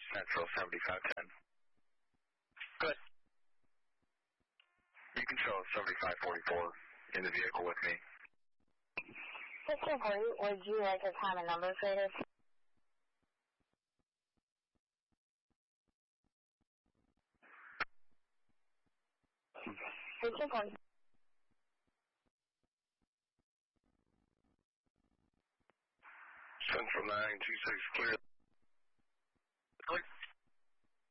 Central 7510. Good. You can show 7544 in the vehicle with me. 640, would you like a time and number for this? Central 926 clear. Clear.